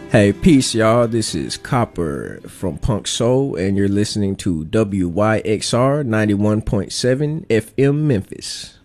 Hey, peace, y'all. This is Copper from Punk Soul, and you're listening to WYXR 91.7 FM Memphis.